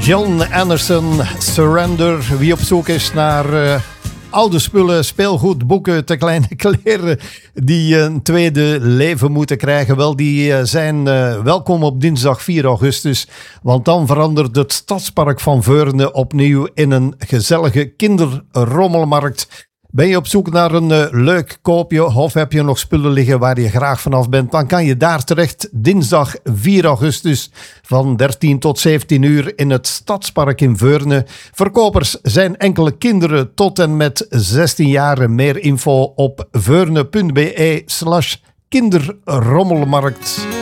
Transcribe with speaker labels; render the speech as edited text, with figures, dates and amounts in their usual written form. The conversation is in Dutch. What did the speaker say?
Speaker 1: John Anderson, Surrender. Wie op zoek is naar oude spullen, speelgoed, boeken, te kleine kleren die een tweede leven moeten krijgen, wel, die zijn welkom op dinsdag 4 augustus. Want dan verandert het Stadspark van Veurne opnieuw in een gezellige kinderrommelmarkt. Ben je op zoek naar een leuk koopje of heb je nog spullen liggen waar je graag vanaf bent, dan kan je daar terecht dinsdag 4 augustus van 13 tot 17 uur in het Stadspark in Veurne. Verkopers zijn enkele kinderen tot en met 16 jaar. Meer info op veurne.be/kinderrommelmarkt.